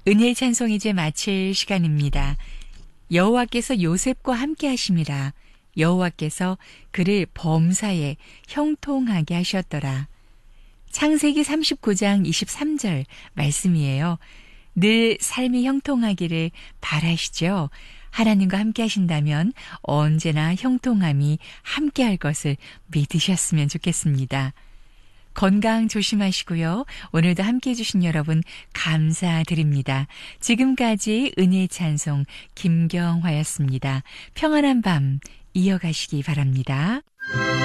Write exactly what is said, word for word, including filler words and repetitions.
은혜의 찬송 이제 마칠 시간입니다. 여호와께서 요셉과 함께 하심이라. 여호와께서 그를 범사에 형통하게 하셨더라. 창세기 삼십구 장 이십삼 절 말씀이에요. 늘 삶이 형통하기를 바라시죠. 하나님과 함께 하신다면 언제나 형통함이 함께 할 것을 믿으셨으면 좋겠습니다. 건강 조심하시고요. 오늘도 함께해 주신 여러분 감사드립니다. 지금까지 은혜의 찬송 김경화였습니다. 평안한 밤 이어가시기 바랍니다.